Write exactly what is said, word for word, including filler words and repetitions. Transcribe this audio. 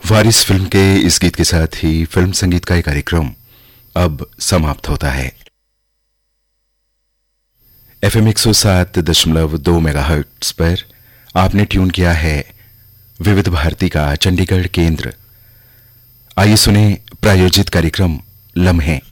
वारिस film के इस गीत के साथ ही फिल्म संगीत का ये कार्यक्रम अब समाप्त होता है। एफएम एक सौ सात दशमलव दो मेगाहर्ट्ज पर आपने ट्यून किया है विविध भारती का चंडीगढ़ केंद्र। आइए सुने प्रायोजित कार्यक्रम लम्हे।